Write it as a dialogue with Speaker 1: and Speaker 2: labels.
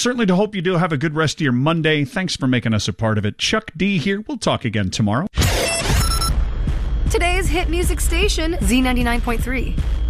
Speaker 1: certainly to hope you do have a good rest of your Monday. Thanks for making us a part of it. Chuck D here. We'll talk again tomorrow.
Speaker 2: Today's hit music station, Z99.3.